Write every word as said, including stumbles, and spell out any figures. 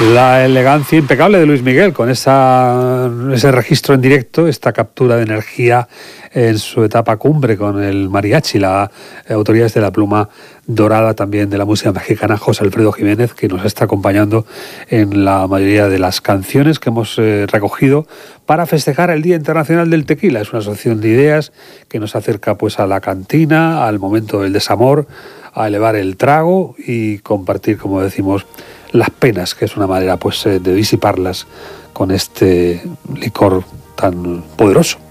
La elegancia impecable de Luis Miguel con esa, ese registro en directo, esta captura de energía en su etapa cumbre con el mariachi, la autoría es de la pluma dorada también de la música mexicana, José Alfredo Jiménez, que nos está acompañando en la mayoría de las canciones que hemos eh, recogido para festejar el Día Internacional del Tequila. Es una asociación de ideas que nos acerca pues a la cantina, al momento del desamor, a elevar el trago y compartir, como decimos, las penas, que es una manera pues de disiparlas con este licor tan poderoso.